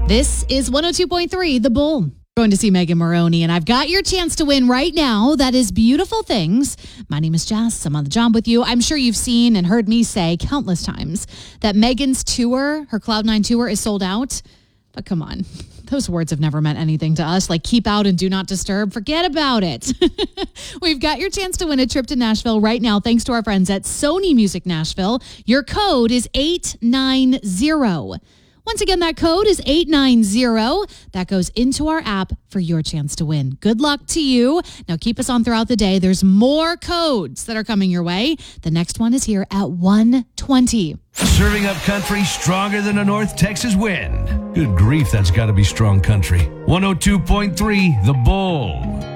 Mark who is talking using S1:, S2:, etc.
S1: This is 102.3 The Bull. Going to see Megan Moroney, and I've got your chance to win right now. That is Beautiful Things. My name is Jess. I'm on the job with you. I'm sure you've seen and heard me say countless times that Megan's tour, her Cloud9 tour, is sold out. But come on, those words have never meant anything to us. Like keep out and do not disturb. Forget about it. We've got your chance to win a trip to Nashville right now, thanks to our friends at Sony Music Nashville. Your code is 890. Once again, that code is 890. That goes into our app for your chance to win. Good luck to you. Now keep us on throughout the day. There's more codes that are coming your way. The next one is here at 1:20.
S2: Serving up country stronger than a North Texas wind. Good grief, that's got to be strong country. 102.3 The Bull.